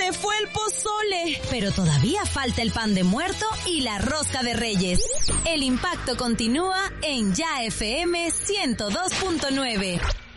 me fue el pozole. Pero todavía falta el pan de muerto y la rosca de Reyes. El impacto continúa en Ya FM 102.9.